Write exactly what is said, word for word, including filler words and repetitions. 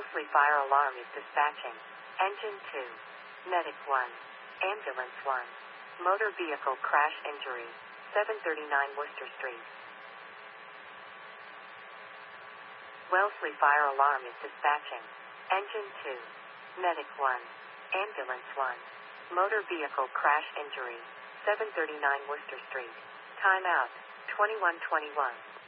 Wellesley Fire Alarm is dispatching. Engine two. Medic one. Ambulance one. Motor vehicle crash injury. seven thirty-nine Worcester Street. Wellesley Fire Alarm is dispatching. Engine two. Medic one. Ambulance one. Motor vehicle crash injury. seven thirty-nine Worcester Street. Time out. twenty-one twenty-one.